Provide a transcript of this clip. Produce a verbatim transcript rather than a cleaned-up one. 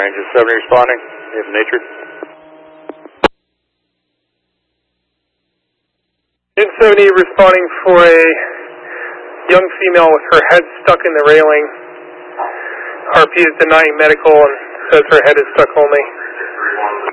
range is seventy responding. You have nature. In seventy responding for a young female with her head stuck in the railing. R P is denying medical and says her head is stuck only.